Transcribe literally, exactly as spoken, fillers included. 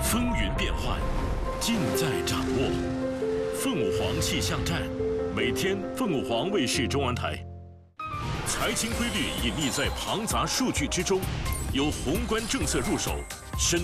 风云变幻，尽在掌握。凤舞凰气象站，每天凤舞凰卫视中文台。财经规律隐匿在庞杂数据之中，由宏观政策入手。深